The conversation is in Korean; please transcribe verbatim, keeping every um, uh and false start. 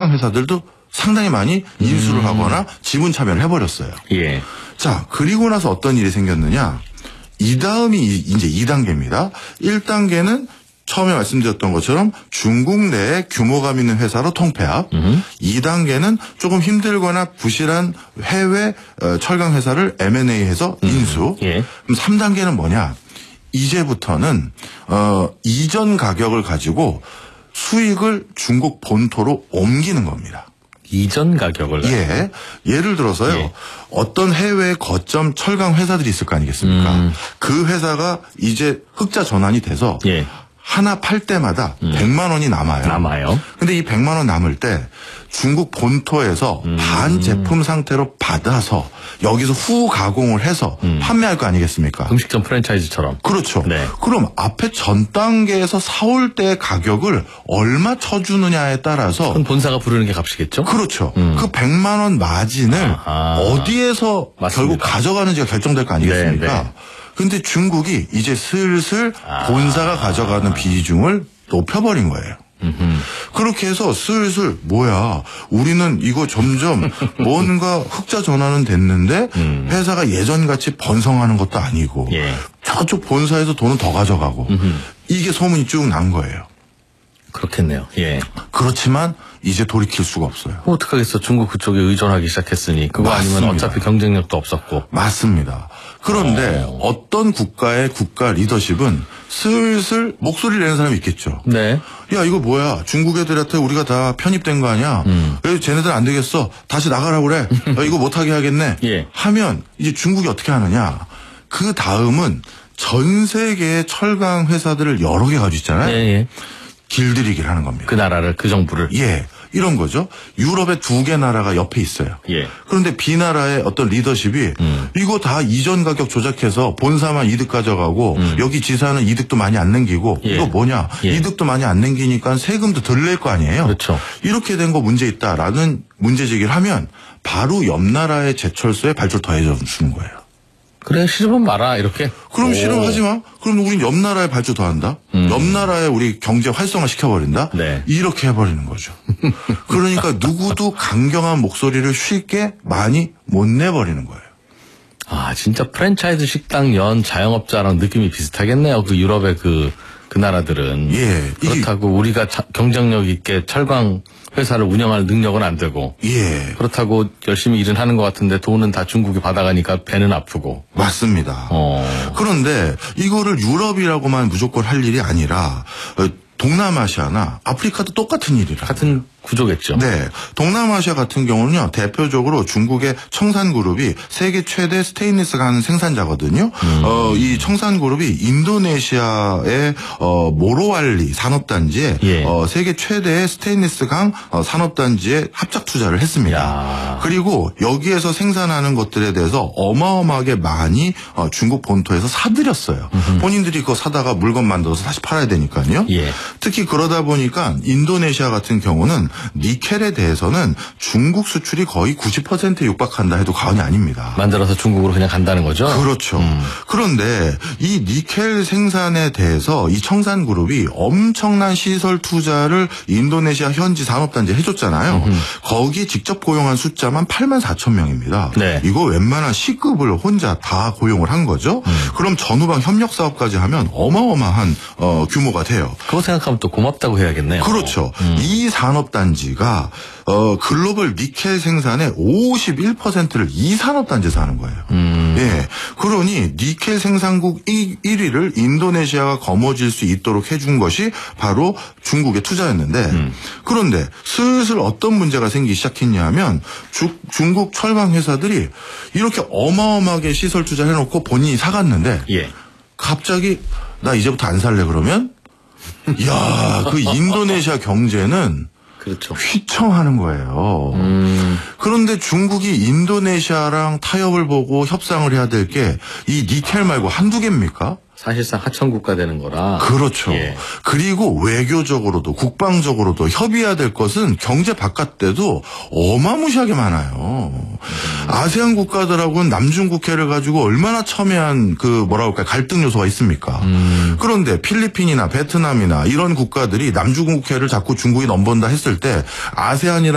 철강 회사들도 상당히 많이 인수를 음. 하거나 지분 참여를 해버렸어요. 예. 자, 그리고 나서 어떤 일이 생겼느냐. 이 다음이 이제 이 단계입니다. 일 단계는 처음에 말씀드렸던 것처럼 중국 내에 규모감 있는 회사로 통폐합. 음흠. 이 단계는 조금 힘들거나 부실한 해외 철강 회사를 엠 앤 에이해서 인수. 음. 예. 그럼 삼 단계는 뭐냐. 이제부터는 어, 이전 가격을 가지고 수익을 중국 본토로 옮기는 겁니다. 이전 가격을? 예. 예를 들어서요. 예. 어떤 해외 거점 철강 회사들이 있을 거 아니겠습니까? 음. 그 회사가 이제 흑자 전환이 돼서 예. 하나 팔 때마다 음. 백만 원이 남아요. 남아요. 근데 이 백만 원 남을 때 중국 본토에서 음. 반 제품 상태로 받아서 여기서 후 가공을 해서 음. 판매할 거 아니겠습니까? 음식점 프랜차이즈처럼. 그렇죠. 네. 그럼 앞에 전 단계에서 사올 때 가격을 얼마 쳐주느냐에 따라서 그건 본사가 부르는 게 값이겠죠? 그렇죠. 음. 그 백만 원 마진을 아하. 어디에서 맞습니다. 결국 가져가는지가 결정될 거 아니겠습니까? 네, 네. 근데 중국이 이제 슬슬 아. 본사가 가져가는 비중을 높여버린 거예요. 음흠. 그렇게 해서 슬슬 뭐야 우리는 이거 점점 뭔가 흑자 전환은 됐는데 음. 회사가 예전같이 번성하는 것도 아니고 예. 저쪽 본사에서 돈은 더 가져가고 음흠. 이게 소문이 쭉 난 거예요. 그렇겠네요. 예. 그렇지만 이제 돌이킬 수가 없어요. 뭐 어떡하겠어. 중국 그쪽에 의존하기 시작했으니 그거 맞습니다. 아니면 어차피 경쟁력도 없었고. 맞습니다. 그런데 오. 어떤 국가의 국가 리더십은 슬슬 목소리를 내는 사람이 있겠죠. 네. 야 이거 뭐야 중국 애들한테 우리가 다 편입된 거 아니야. 음. 왜 쟤네들 안 되겠어. 다시 나가라고 그래. 야, 이거 못하게 하겠네. 예. 하면 이제 중국이 어떻게 하느냐. 그 다음은 전 세계의 철강 회사들을 여러 개 가지고 있잖아요. 예, 예. 길들이기를 하는 겁니다. 그 나라를 그 정부를. 예. 이런 거죠. 유럽의 두 개 나라가 옆에 있어요. 예. 그런데 B 나라의 어떤 리더십이 음. 이거 다 이전 가격 조작해서 본사만 이득 가져가고 음. 여기 지사는 이득도 많이 안 남기고 예. 이거 뭐냐. 예. 이득도 많이 안 남기니까 세금도 덜 낼 거 아니에요. 그렇죠. 이렇게 된 거 문제 있다라는 문제 제기를 하면 바로 옆 나라의 제철소에 발주를 더해줘 주는 거예요. 그래 싫으면 말아 이렇게. 그럼 싫어하지 마. 그럼 우린 옆 나라에 발주 더한다. 음. 옆 나라에 우리 경제 활성화 시켜버린다. 네. 이렇게 해버리는 거죠. 그러니까 누구도 강경한 목소리를 쉽게 많이 못 내버리는 거예요. 아 진짜 프랜차이즈 식당 연 자영업자랑 느낌이 비슷하겠네요. 그 유럽의 그, 그 나라들은. 예. 그렇다고 우리가 자, 경쟁력 있게 철강 회사를 운영할 능력은 안 되고. 예. 그렇다고 열심히 일은 하는 것 같은데 돈은 다 중국이 받아가니까 배는 아프고. 맞습니다. 어. 그런데 이거를 유럽이라고만 무조건 할 일이 아니라 동남아시아나 아프리카도 똑같은 일이라. 같은 구조겠죠. 네. 동남아시아 같은 경우는요, 대표적으로 중국의 청산그룹이 세계 최대 스테인리스 강 생산자거든요. 음. 어, 이 청산그룹이 인도네시아의, 어, 모로왈리 산업단지에, 예. 어, 세계 최대의 스테인리스 강 어, 산업단지에 합작 투자를 했습니다. 야. 그리고 여기에서 생산하는 것들에 대해서 어마어마하게 많이 어, 중국 본토에서 사들였어요. 음흠. 본인들이 그거 사다가 물건 만들어서 다시 팔아야 되니까요. 예. 특히 그러다 보니까 인도네시아 같은 경우는 니켈에 대해서는 중국 수출이 거의 구십 퍼센트에 육박한다 해도 과언이 아닙니다. 만들어서 중국으로 그냥 간다는 거죠? 그렇죠. 음. 그런데 이 니켈 생산에 대해서 이 청산그룹이 엄청난 시설 투자를 인도네시아 현지 산업단지에 해줬잖아요. 음흠. 거기 직접 고용한 숫자만 팔만 사천 명입니다. 네. 이거 웬만한 C급을 혼자 다 고용을 한 거죠. 음. 그럼 전후방 협력사업까지 하면 어마어마한 어, 규모가 돼요. 그거 생각하면 또 고맙다고 해야겠네요. 그렇죠. 음. 이 산업단지가 어, 글로벌 니켈 생산의 오십일 퍼센트를 이 산업단지에서 하는 거예요. 음. 예. 그러니 니켈 생산국 일 위를 인도네시아가 거머쥘 수 있도록 해준 것이 바로 중국의 투자였는데 음. 그런데 슬슬 어떤 문제가 생기기 시작했냐 하면 주, 중국 철강 회사들이 이렇게 어마어마하게 시설 투자해놓고 본인이 사갔는데 예. 갑자기 나 이제부터 안 살래 그러면 야, 그 인도네시아 경제는 그렇죠. 휘청하는 거예요. 음. 그런데 중국이 인도네시아랑 타협을 보고 협상을 해야 될 게 이 니켈 말고 한두 개입니까? 사실상 하청국가 되는 거라. 그렇죠. 예. 그리고 외교적으로도 국방적으로도 협의해야 될 것은 경제 바깥때도 어마무시하게 많아요. 음. 아세안 국가들하고는 남중국해를 가지고 얼마나 첨예한 그 뭐라 그럴까 갈등 요소가 있습니까? 음. 그런데 필리핀이나 베트남이나 이런 국가들이 남중국해를 자꾸 중국이 넘본다 했을 때 아세안이라는